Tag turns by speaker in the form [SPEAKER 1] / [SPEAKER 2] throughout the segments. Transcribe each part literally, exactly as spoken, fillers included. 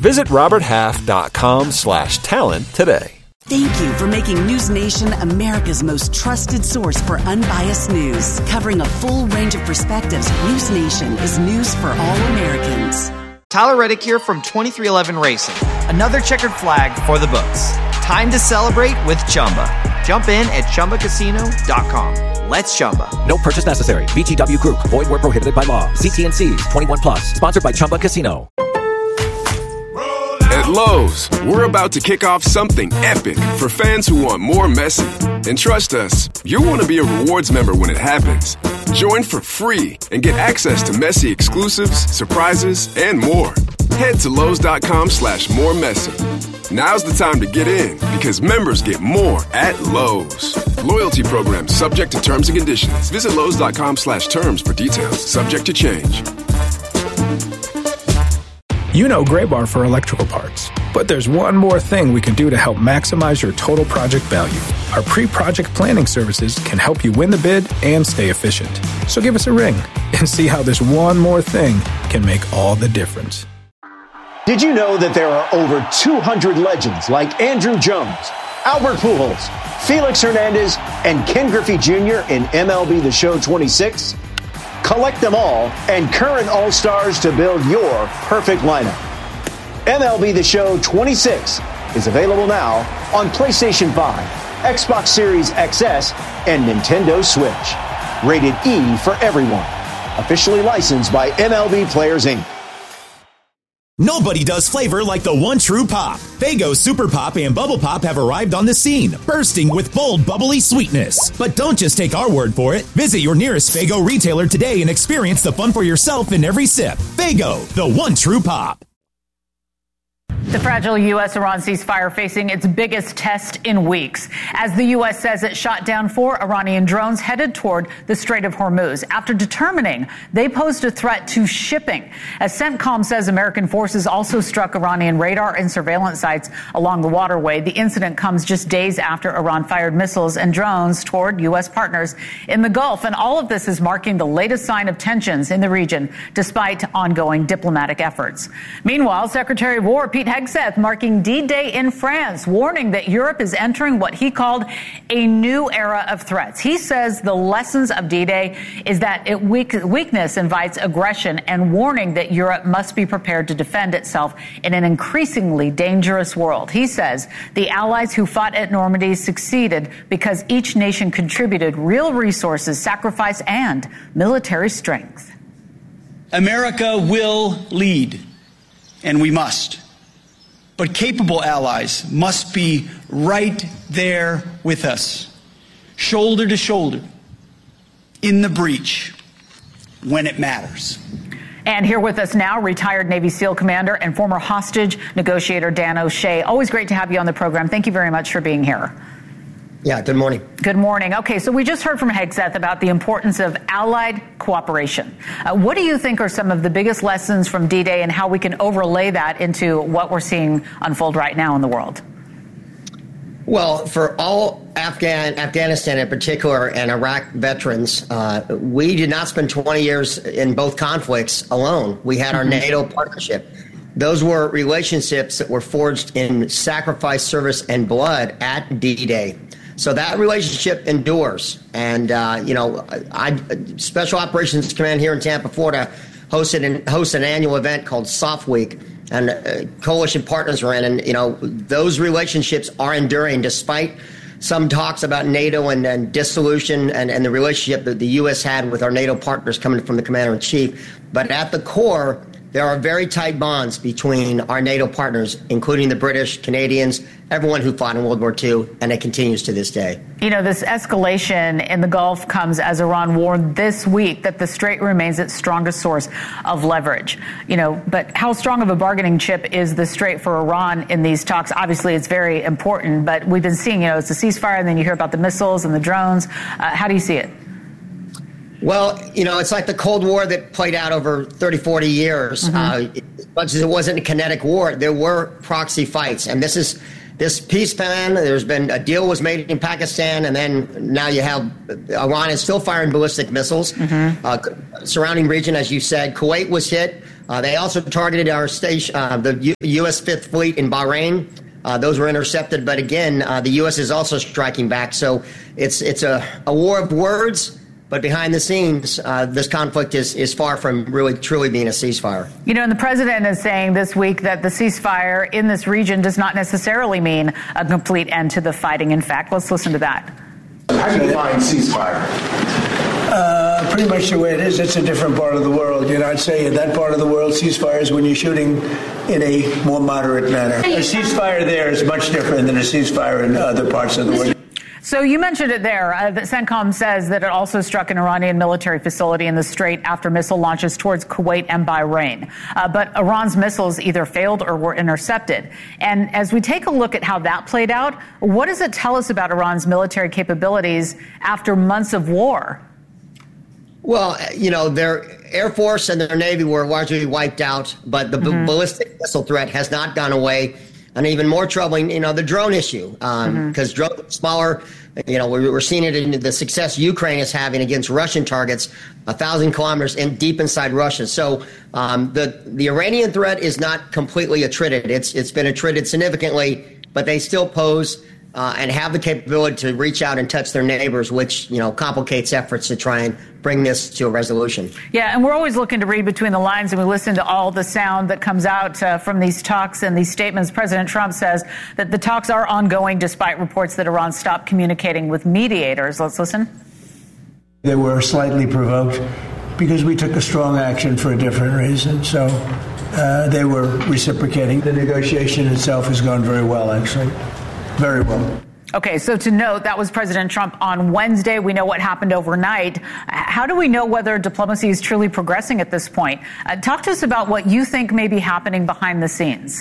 [SPEAKER 1] Visit roberthalf.com slash talent today.
[SPEAKER 2] Thank you for making News Nation America's most trusted source for unbiased news. Covering a full range of perspectives, News Nation is news for all Americans.
[SPEAKER 3] Tyler Reddick here from twenty-three eleven Racing. Another checkered flag for the books. Time to celebrate with Chumba. Jump in at Chumba Casino dot com. Let's Chumba.
[SPEAKER 4] No purchase necessary. V G W Group. Void where prohibited by law. See T and C's. twenty-one plus. Sponsored by Chumba Casino.
[SPEAKER 5] At Lowe's, we're about to kick off something epic for fans who want more Messi. And trust us, you'll want to be a rewards member when it happens. Join for free and get access to Messi exclusives, surprises, and more. Head to Lowe's.com slash more Messi. Now's the time to get in because members get more at Lowe's. Loyalty program subject to terms and conditions. Visit Lowe's.com slash terms for details. Subject to change.
[SPEAKER 6] You know Graybar for electrical parts, but there's one more thing we can do to help maximize your total project value. Our pre-project planning services can help you win the bid and stay efficient. So give us a ring and see how this one more thing can make all the difference.
[SPEAKER 7] Did you know that there are over two hundred legends like Andrew Jones, Albert Pujols, Felix Hernandez, and Ken Griffey Junior in M L B The Show twenty-six? Collect them all and current All-Stars to build your perfect lineup. M L B The Show twenty-six is available now on PlayStation five, Xbox Series X S, and Nintendo Switch. Rated E for everyone. Officially licensed by M L B Players, Incorporated.
[SPEAKER 8] Nobody does flavor like the one true pop. Faygo Super Pop and Bubble Pop have arrived on the scene, bursting with bold, bubbly sweetness. But don't just take our word for it. Visit your nearest Faygo retailer today and experience the fun for yourself in every sip. Faygo, the one true pop.
[SPEAKER 9] The fragile U S-Iran ceasefire facing its biggest test in weeks, as the U S says it shot down four Iranian drones headed toward the Strait of Hormuz after determining they posed a threat to shipping. As CENTCOM says, American forces also struck Iranian radar and surveillance sites along the waterway. The incident comes just days after Iran fired missiles and drones toward U S partners in the Gulf. And all of this is marking the latest sign of tensions in the region, despite ongoing diplomatic efforts. Meanwhile, Secretary of War Pete Hegseth marking D-Day in France, warning that Europe is entering what he called a new era of threats. He says the lessons of D-Day is that it weak, weakness invites aggression, and warning that Europe must be prepared to defend itself in an increasingly dangerous world. He says the allies who fought at Normandy succeeded because each nation contributed real resources, sacrifice, and military strength.
[SPEAKER 10] America will lead, and we must. But capable allies must be right there with us, shoulder to shoulder, in the breach, when it matters.
[SPEAKER 9] And here with us now, retired Navy SEAL commander and former hostage negotiator Dan O'Shea. Always great to have you on the program. Thank you very much for being here.
[SPEAKER 11] Yeah, good morning.
[SPEAKER 9] Good morning. Okay, so we just heard from Hegseth about the importance of allied cooperation. Uh, what do you think are some of the biggest lessons from D-Day and how we can overlay that into what we're seeing unfold right now in the world?
[SPEAKER 11] Well, for all Afghan, Afghanistan in particular and Iraq veterans, uh, we did not spend twenty years in both conflicts alone. We had our mm-hmm. NATO partnership. Those were relationships that were forged in sacrifice, service, and blood at D-Day. So that relationship endures. And, uh, you know, I, Special Operations Command here in Tampa, Florida, hosted an, hosts an annual event called Soft Week, and uh, coalition partners are in. And, you know, those relationships are enduring despite some talks about NATO and, and dissolution and, and the relationship that the U S had with our NATO partners coming from the Commander-in-Chief. But at the core, there are very tight bonds between our NATO partners, including the British, Canadians, everyone who fought in World War Two, and it continues to this day.
[SPEAKER 9] You know, this escalation in the Gulf comes as Iran warned this week that the Strait remains its strongest source of leverage. You know, but how strong of a bargaining chip is the Strait for Iran in these talks? Obviously, it's very important, but we've been seeing, you know, it's a ceasefire, and then you hear about the missiles and the drones. Uh, how do you see it?
[SPEAKER 11] Well, you know, it's like the Cold War that played out over thirty, forty years. Mm-hmm. Uh, as much as it wasn't a kinetic war, there were proxy fights. And this is this peace plan. There's been a deal was made in Pakistan, and then now you have Iran is still firing ballistic missiles. Mm-hmm. Uh, surrounding region, as you said, Kuwait was hit. Uh, they also targeted our station, uh, the U- U.S. Fifth Fleet in Bahrain. Uh, those were intercepted, but again, uh, the U S is also striking back. So it's it's a, a war of words, but behind the scenes, uh, this conflict is, is far from really truly being a ceasefire.
[SPEAKER 9] You know, and the president is saying this week that the ceasefire in this region does not necessarily mean a complete end to the fighting. In fact, let's listen to that.
[SPEAKER 12] How do you define ceasefire?
[SPEAKER 13] Uh, pretty much the way it is. It's a different part of the world. You know, I'd say in that part of the world, ceasefire is when you're shooting in a more moderate manner. A ceasefire there is much different than a ceasefire in other parts of the world.
[SPEAKER 9] So you mentioned it there. Uh, that CENTCOM says that it also struck an Iranian military facility in the Strait after missile launches towards Kuwait and Bahrain. Uh, but Iran's missiles either failed or were intercepted. And as we take a look at how that played out, what does it tell us about Iran's military capabilities after months of war?
[SPEAKER 11] Well, you know, their Air Force and their Navy were largely wiped out, but the mm-hmm. ballistic missile threat has not gone away. And even more troubling, you know, the drone issue, because um, mm-hmm. drones are smaller. You know, we're, we're seeing it in the success Ukraine is having against Russian targets, a thousand kilometers in deep inside Russia. So um, the the Iranian threat is not completely attrited. It's it's been attrited significantly, but they still pose uh, and have the capability to reach out and touch their neighbors, which, you know, complicates efforts to try and bring this to a resolution.
[SPEAKER 9] Yeah, and we're always looking to read between the lines, and we listen to all the sound that comes out uh, from these talks and these statements. President Trump says that the talks are ongoing despite reports that Iran stopped communicating with mediators. Let's listen.
[SPEAKER 13] They were slightly provoked because we took a strong action for a different reason. So uh, they were reciprocating. The negotiation itself has gone very well, actually. Very well.
[SPEAKER 9] Okay, so to note, that was President Trump on Wednesday. We know what happened overnight. How do we know whether diplomacy is truly progressing at this point? Uh, talk to us about what you think may be happening behind the scenes.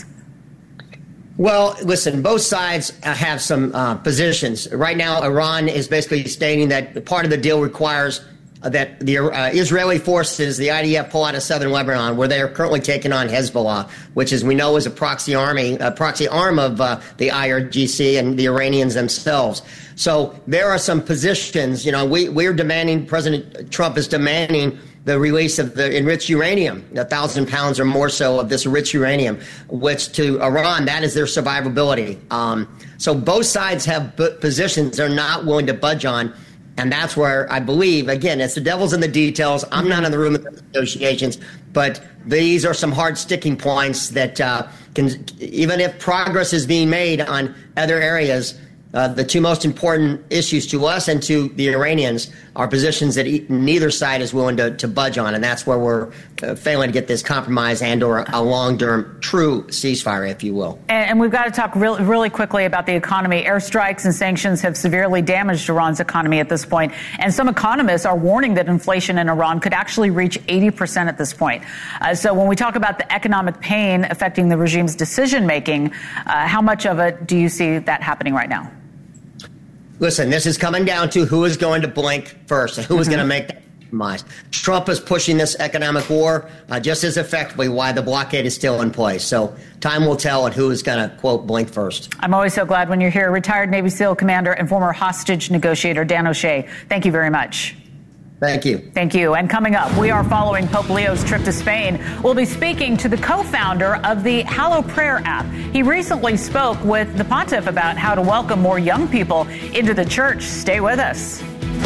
[SPEAKER 11] Well, listen, both sides have some uh, positions. Right now, Iran is basically stating that part of the deal requires that the uh, Israeli forces, the I D F, pull out of southern Lebanon, where they are currently taking on Hezbollah, which, as we know, is a proxy army, a proxy arm of uh, the I R G C and the Iranians themselves. So there are some positions. You know, we we're demanding. President Trump is demanding the release of the enriched uranium, a thousand pounds or more so of this rich uranium, which to Iran, that is their survivability. Um, so both sides have b- positions they're not willing to budge on. And that's where I believe, again, it's the devil's in the details. I'm not in the room of the negotiations, but these are some hard sticking points that uh, can, even if progress is being made on other areas, uh, the two most important issues to us and to the Iranians are positions that e- neither side is willing to, to budge on. And that's where we're uh, failing to get this compromise and or a long-term true ceasefire, if you will.
[SPEAKER 9] And, and we've got to talk really, really quickly about the economy. Airstrikes and sanctions have severely damaged Iran's economy at this point. And some economists are warning that inflation in Iran could actually reach eighty percent at this point. Uh, so when we talk about the economic pain affecting the regime's decision-making, uh, how much of it do you see that happening right now?
[SPEAKER 11] Listen, this is coming down to who is going to blink first and who is mm-hmm. going to make that compromise. Trump is pushing this economic war uh, just as effectively why the blockade is still in place. So time will tell on who is going to, quote, blink first.
[SPEAKER 9] I'm always so glad when you're here. Retired Navy SEAL commander and former hostage negotiator Dan O'Shea, thank you very much.
[SPEAKER 11] Thank you.
[SPEAKER 9] Thank you. And coming up, we are following Pope Leo's trip to Spain. We'll be speaking to the co-founder of the Hallow Prayer app. He recently spoke with the Pontiff about how to welcome more young people into the church. Stay with us.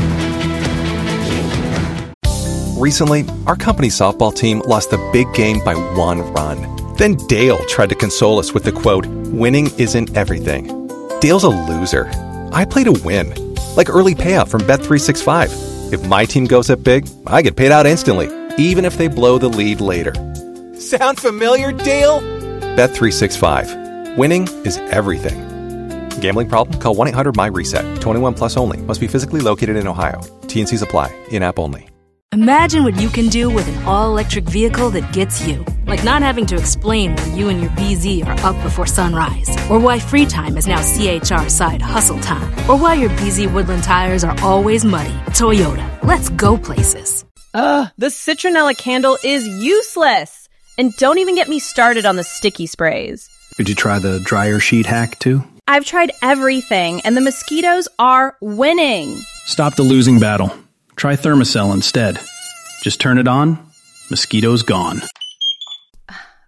[SPEAKER 1] Recently, our company's softball team lost the big game by one run. Then Dale tried to console us with the quote, "Winning isn't everything." Dale's a loser. I play to win, like early payout from Bet three sixty-five. If my team goes up big, I get paid out instantly, even if they blow the lead later. Sound familiar, Dale? Bet three sixty-five. Winning is everything. Gambling problem? Call one eight hundred my reset. twenty-one plus only. Must be physically located in Ohio. T and C's apply. In-app only.
[SPEAKER 14] Imagine what you can do with an all-electric vehicle that gets you. Like not having to explain why you and your B Z are up before sunrise. Or why free time is now C H R side hustle time. Or why your B Z Woodland tires are always muddy. Toyota. Let's go places.
[SPEAKER 15] Ugh, the citronella candle is useless. And don't even get me started on the sticky sprays.
[SPEAKER 16] Did you try the dryer sheet hack too?
[SPEAKER 15] I've tried everything, and the mosquitoes are winning.
[SPEAKER 16] Stop the losing battle. Try Thermacell instead. Just turn it on, mosquitoes gone.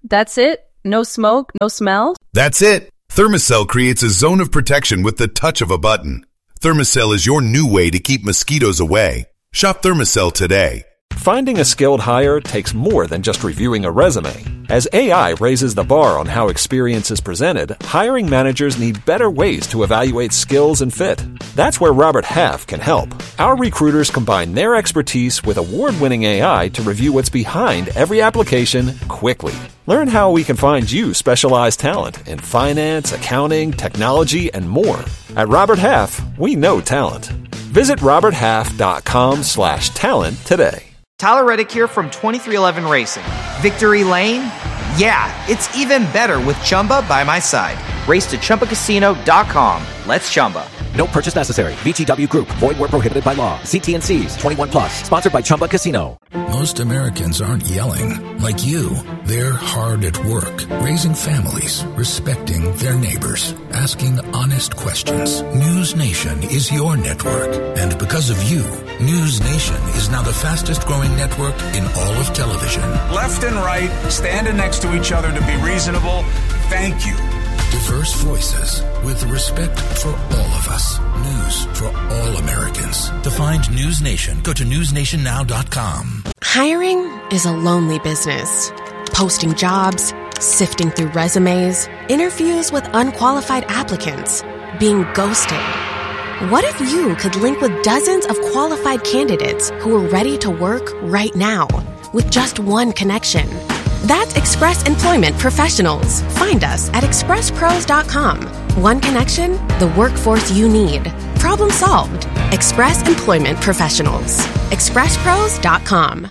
[SPEAKER 15] That's it? No smoke, no smell?
[SPEAKER 17] That's it. Thermacell creates a zone of protection with the touch of a button. Thermacell is your new way to keep mosquitoes away. Shop Thermacell today.
[SPEAKER 18] Finding a skilled hire takes more than just reviewing a resume. As A I raises the bar on how experience is presented, hiring managers need better ways to evaluate skills and fit. That's where Robert Half can help. Our recruiters combine their expertise with award-winning A I to review what's behind every application quickly. Learn how we can find you specialized talent in finance, accounting, technology, and more. At Robert Half, we know talent. Visit roberthalf.com slash talent today.
[SPEAKER 3] Tyler Reddick here from twenty-three eleven Racing. Victory Lane? Yeah, it's even better with Chumba by my side. Race to Chumba Casino dot com. Let's Chumba.
[SPEAKER 4] No purchase necessary. V G W Group. Void where prohibited by law. See T and C's. twenty-one plus. Sponsored by Chumba Casino.
[SPEAKER 19] Most Americans aren't yelling like you. They're hard at work, raising families, respecting their neighbors, asking honest questions. News Nation is your network. And because of you, News Nation is now the fastest growing network in all of television.
[SPEAKER 20] Left and right, standing next to each other to be reasonable. Thank you.
[SPEAKER 19] Diverse voices with respect for all of us. News for all Americans. To find News Nation, go to news nation now dot com.
[SPEAKER 21] Hiring is a lonely business. Posting jobs, sifting through resumes, interviews with unqualified applicants, being ghosted. What if you could link with dozens of qualified candidates who are ready to work right now with just one connection? That's Express Employment Professionals. Find us at express pros dot com. One connection, the workforce you need. Problem solved. Express Employment Professionals. express pros dot com.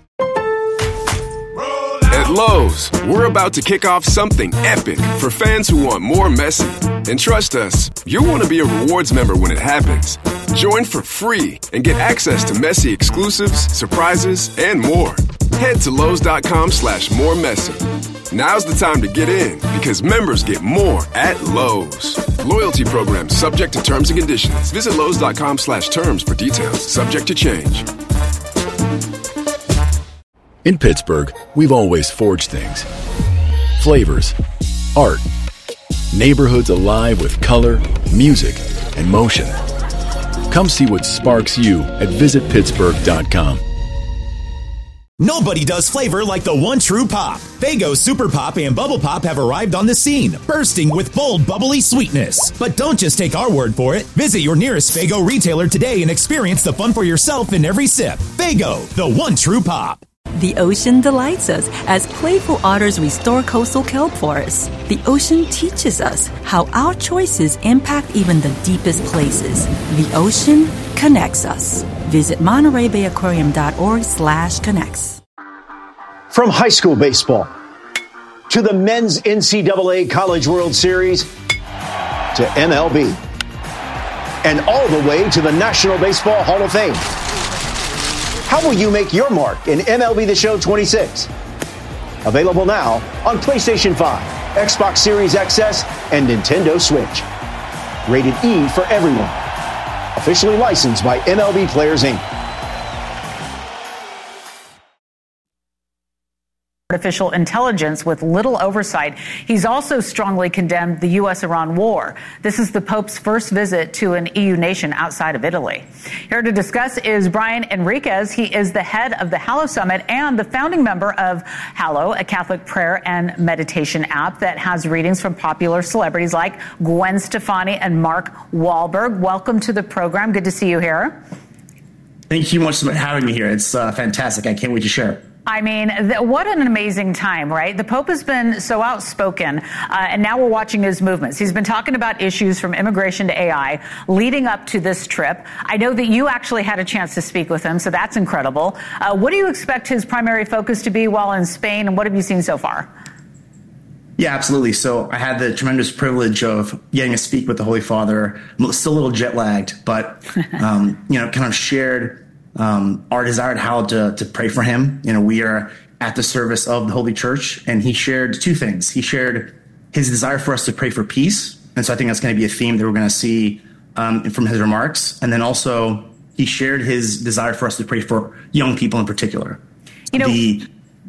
[SPEAKER 5] At Lowe's, we're about to kick off something epic for fans who want more Messi. And trust us, you'll want to be a rewards member when it happens. Join for free and get access to Messi exclusives, surprises, and more. Head to Lowe's.com slash more Messi. Now's the time to get in because members get more at Lowe's. Loyalty program subject to terms and conditions. Visit Lowe's.com slash terms for details. Subject to change.
[SPEAKER 22] In Pittsburgh, we've always forged things. Flavors, art, neighborhoods alive with color, music, and motion. Come see what sparks you at visit pittsburgh dot com.
[SPEAKER 8] Nobody does flavor like the one true pop. Faygo Super Pop and Bubble Pop have arrived on the scene, bursting with bold, bubbly sweetness. But don't just take our word for it. Visit your nearest Faygo retailer today and experience the fun for yourself in every sip. Faygo, the one true pop.
[SPEAKER 23] The ocean delights us as playful otters restore coastal kelp forests. The ocean teaches us how our choices impact even the deepest places. The ocean connects us. Visit Monterey Bay Aquarium dot org slash connects.
[SPEAKER 7] From high school baseball to the men's N C double A College World Series to M L B and all the way to the National Baseball Hall of Fame. How will you make your mark in M L B The Show twenty-six? Available now on PlayStation five, Xbox Series X S, and Nintendo Switch. Rated E for everyone. Officially licensed by M L B Players, Incorporated.
[SPEAKER 9] Artificial intelligence with little oversight. He's also strongly condemned the U S Iran war. This is the Pope's first visit to an E U nation outside of Italy. Here to discuss is Brian Enriquez. He is the head of the Hallow Summit and the founding member of Hallow, a Catholic prayer and meditation app that has readings from popular celebrities like Gwen Stefani and Mark Wahlberg. Welcome to the program. Good to see you here.
[SPEAKER 24] Thank you much for having me here. It's uh, fantastic. I can't wait to share.
[SPEAKER 9] I mean, th- what an amazing time, right? The Pope has been so outspoken, uh, and now we're watching his movements. He's been talking about issues from immigration to A I leading up to this trip. I know that you actually had a chance to speak with him, so that's incredible. Uh, what do you expect his primary focus to be while in Spain, and what have you seen so far?
[SPEAKER 24] Yeah, absolutely. So I had the tremendous privilege of getting to speak with the Holy Father. I'm still a little jet lagged, but, um, you know, kind of shared Um, our desire how to, to pray for him. You know, we are at the service of the Holy Church, and he shared two things. He shared his desire for us to pray for peace. And so I think that's going to be a theme that we're going to see um, from his remarks. And then also he shared his desire for us to pray for young people in particular.
[SPEAKER 9] You know,
[SPEAKER 24] the,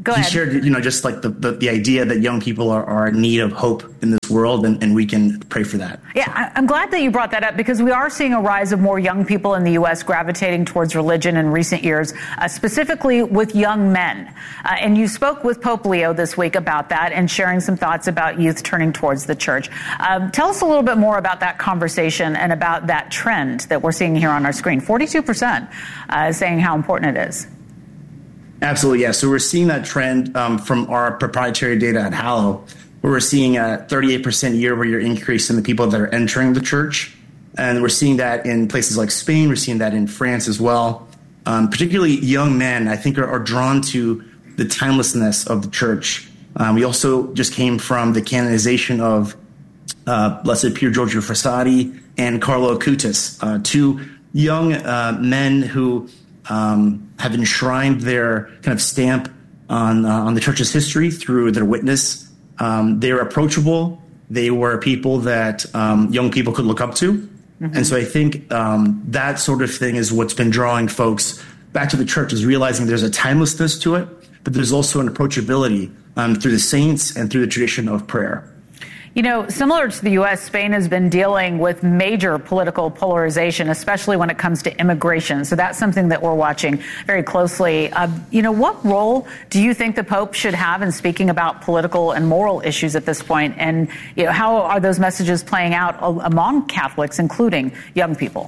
[SPEAKER 9] Go
[SPEAKER 24] he
[SPEAKER 9] ahead.
[SPEAKER 24] shared, you know, just like the, the, the idea that young people are, are in need of hope in this world, and, and we can pray for that.
[SPEAKER 9] Yeah, I- I'm glad that you brought that up, because we are seeing a rise of more young people in the U S gravitating towards religion in recent years, uh, specifically with young men. Uh, and you spoke with Pope Leo this week about that and sharing some thoughts about youth turning towards the church. Um, tell us a little bit more about that conversation and about that trend that we're seeing here on our screen. forty-two percent uh, saying how important it is.
[SPEAKER 24] Absolutely, yeah. So we're seeing that trend um, from our proprietary data at Hallow, where we're seeing a thirty-eight percent year-over-year increase in the people that are entering the church. And we're seeing that in places like Spain. We're seeing that in France as well. Um, particularly young men, I think, are, are drawn to the timelessness of the church. Um, we also just came from the canonization of uh, Blessed Pier Giorgio Frassati and Carlo Acutis, uh, two young uh, men who um, have enshrined their kind of stamp on uh, on the church's history through their witness. Um, they were approachable. They were people that um, young people could look up to. Mm-hmm. And so I think um, that sort of thing is what's been drawing folks back to the church, is realizing there's a timelessness to it, but there's also an approachability um, through the saints and through the tradition of prayer.
[SPEAKER 9] You know, similar to the U S, Spain has been dealing with major political polarization, especially when it comes to immigration. So that's something that we're watching very closely. Uh, you know, what role do you think the Pope should have in speaking about political and moral issues at this point? And you know, how are those messages playing out among Catholics, including young people?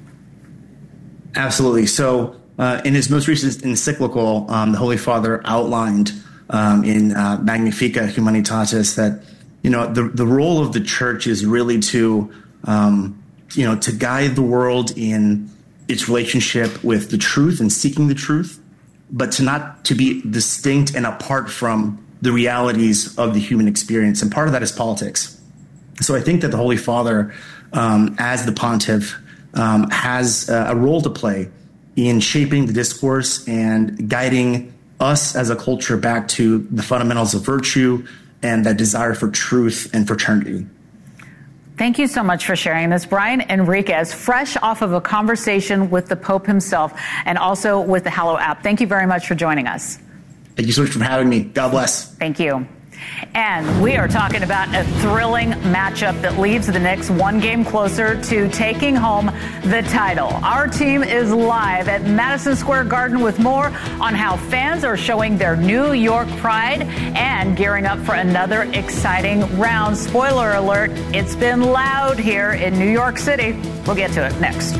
[SPEAKER 24] Absolutely. So uh, in his most recent encyclical, um, the Holy Father outlined um, in uh, Magnificat Humanitatis that You know, the, the role of the church is really to, um, you know, to guide the world in its relationship with the truth and seeking the truth, but to not to be distinct and apart from the realities of the human experience. And part of that is politics. So I think that the Holy Father, um, as the pontiff, um, has a role to play in shaping the discourse and guiding us as a culture back to the fundamentals of virtue and that desire for truth and fraternity.
[SPEAKER 9] Thank you so much for sharing this. Brian Enriquez, fresh off of a conversation with the Pope himself and also with the Hallow app. Thank you very much for joining us.
[SPEAKER 24] Thank you so much for having me. God bless.
[SPEAKER 9] Thank you. And we are talking about a thrilling matchup that leaves the Knicks one game closer to taking home the title. Our team is live at Madison Square Garden with more on how fans are showing their New York pride and gearing up for another exciting round. Spoiler alert, it's been loud here in New York City. We'll get to it next.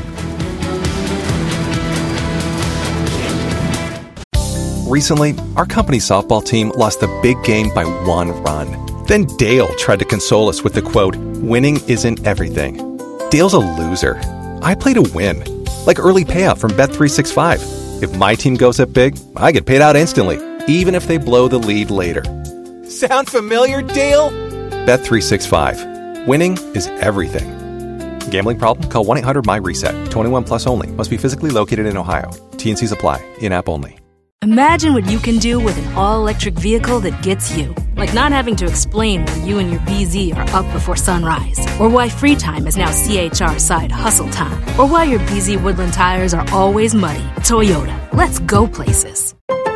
[SPEAKER 1] Recently, our company softball team lost a big game by one run. Then Dale tried to console us with the quote, "Winning isn't everything." Dale's a loser. I play to win. Like early payout from Bet three sixty-five. If my team goes up big, I get paid out instantly, even if they blow the lead later. Sound familiar, Dale? Bet three sixty-five. Winning is everything. Gambling problem? Call one eight hundred M Y reset. twenty-one plus only. Must be physically located in Ohio. T and C's apply. In-app only.
[SPEAKER 14] Imagine what you can do with an all-electric vehicle that gets you. Like not having to explain why you and your B Z are up before sunrise. Or why free time is now C H R side hustle time. Or why your B Z Woodland tires are always muddy. Toyota. Let's go places.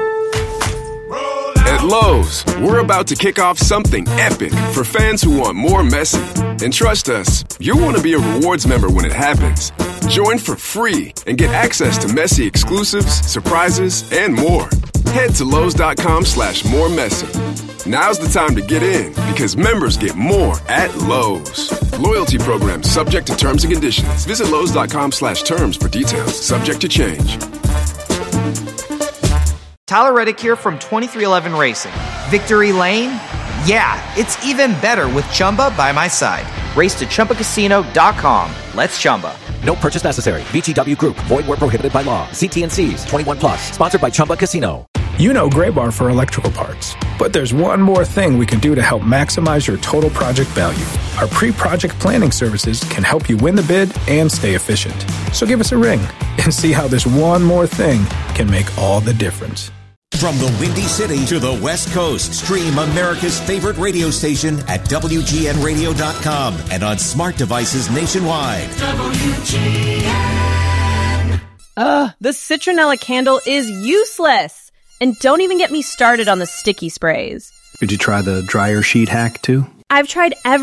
[SPEAKER 5] At Lowe's, we're about to kick off something epic for fans who want more messy. And trust us, you'll want to be a rewards member when it happens. Join for free and get access to messy exclusives, surprises, and more. Head to Lowe's.com slash more messy. Now's the time to get in because members get more at Lowe's. Loyalty program subject to terms and conditions. Visit Lowe's.com slash terms for details. Subject to change.
[SPEAKER 3] Tyler Reddick here from twenty-three eleven Racing. Victory Lane? Yeah, it's even better with Chumba by my side. Race to Chumba Casino dot com. Let's Chumba.
[SPEAKER 4] No purchase necessary. V G W Group. Void where prohibited by law. See T and C's. twenty-one plus. Sponsored by Chumba Casino.
[SPEAKER 16] You know Gray Bar for electrical parts. But there's one more thing we can do to help maximize your total project value. Our pre-project planning services can help you win the bid and stay efficient. So give us a ring and see how this one more thing can make all the difference.
[SPEAKER 8] From the Windy City to the West Coast, stream America's favorite radio station at W G N radio dot com and on smart devices nationwide. W G N.
[SPEAKER 15] Ugh, the citronella candle is useless. And don't even get me started on the sticky sprays.
[SPEAKER 2] Did you try the dryer sheet hack too?
[SPEAKER 15] I've tried every